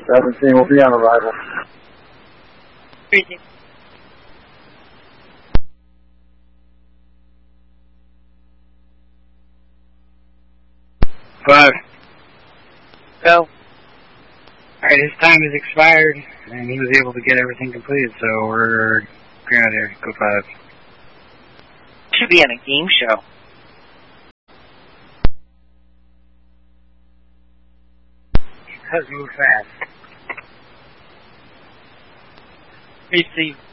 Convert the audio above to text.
17 will be on arrival. 3. 5. Go. Alright, his time has expired, and he was able to get everything completed, so we're grounded here. Go 5. Should be on a game show. Let's move fast. Receive.